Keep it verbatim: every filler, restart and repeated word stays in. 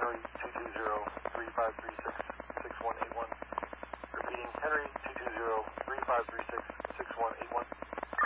Henry two two zero, three five three six, six one eight one. Repeating, Henry two two zero, three five three six,